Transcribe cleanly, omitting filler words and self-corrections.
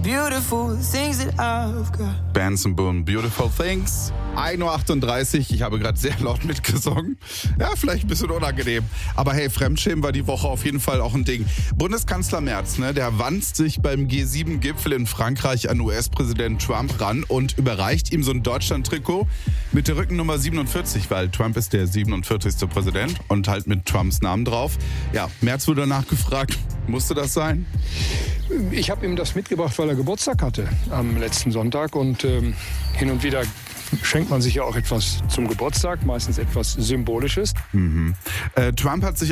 beautiful things that I've got. Benson Boone, Beautiful Things. 1:38 Uhr, ich habe gerade sehr laut mitgesungen. Ja, vielleicht ein bisschen unangenehm. Aber hey, Fremdschämen war die Woche auf jeden Fall auch ein Ding. Bundeskanzler Merz, der wandt sich beim G7-Gipfel in Frankreich an US-Präsident Trump ran und überreicht ihm so ein Deutschland-Trikot mit der Rückennummer 47, weil Trump ist der 47. Präsident und halt mit Trumps Namen drauf. Ja, Merz wurde danach gefragt, musste das sein? Ich habe ihm das mitgebracht, weil er Geburtstag hatte am letzten Sonntag und hin und wieder schenkt man sich ja auch etwas zum Geburtstag, meistens etwas Symbolisches. Trump hat sich